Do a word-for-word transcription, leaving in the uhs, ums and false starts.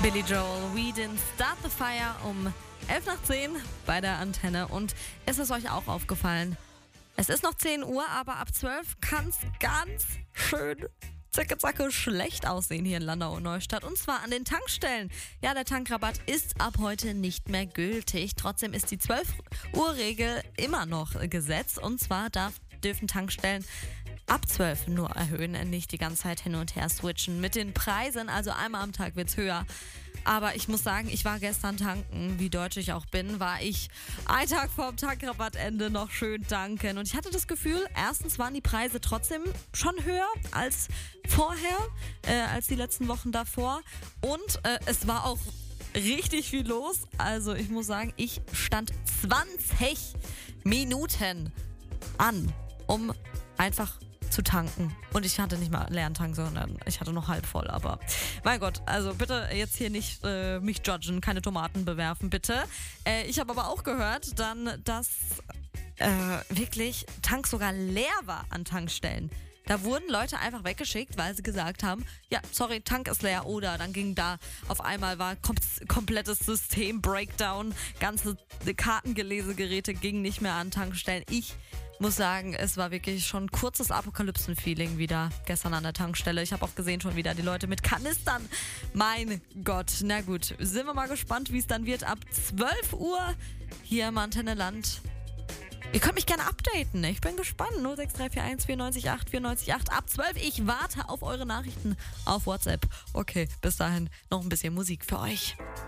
Billy Joel, We Didn't Start the Fire um elf nach zehn bei der Antenne. Und ist es euch auch aufgefallen? Es ist noch zehn Uhr, aber ab zwölf kann es ganz schön zacke, zacke schlecht aussehen hier in Landau und Neustadt. Und zwar an den Tankstellen. Ja, der Tankrabatt ist ab heute nicht mehr gültig. Trotzdem ist die zwölf Uhr Regel immer noch Gesetz. Und zwar darf, dürfen Tankstellen ab zwölf nur erhöhen, nicht die ganze Zeit hin und her switchen mit den Preisen. Also einmal am Tag wird's höher. Aber ich muss sagen, ich war gestern tanken, wie deutsch ich auch bin, war ich einen Tag vorm Tankrabattende noch schön tanken. Und ich hatte das Gefühl, erstens waren die Preise trotzdem schon höher als vorher, äh, als die letzten Wochen davor. Und äh, es war auch richtig viel los. Also ich muss sagen, ich stand zwanzig Minuten an, um einfach zu tanken. Und ich hatte nicht mal leeren Tank, sondern ich hatte noch halb voll. Aber mein Gott, also bitte jetzt hier nicht äh, mich judgen, keine Tomaten bewerfen, bitte. Äh, ich habe aber auch gehört dann, dass äh, wirklich Tank sogar leer war an Tankstellen. Da wurden Leute einfach weggeschickt, weil sie gesagt haben, ja, sorry, Tank ist leer. Oder dann ging da auf einmal, war kom- komplettes System-Breakdown. Ganze Kartengelesegeräte gingen nicht mehr an Tankstellen. Ich muss sagen, es war wirklich schon ein kurzes Apokalypsen-Feeling wieder gestern an der Tankstelle. Ich habe auch gesehen schon wieder die Leute mit Kanistern. Mein Gott, na gut, sind wir mal gespannt, wie es dann wird ab zwölf Uhr hier im Antenneland. Ihr könnt mich gerne updaten, ich bin gespannt. null sechs drei vier eins vier neun acht vier neun acht ab zwölf. Ich warte auf eure Nachrichten auf WhatsApp. Okay, bis dahin noch ein bisschen Musik für euch.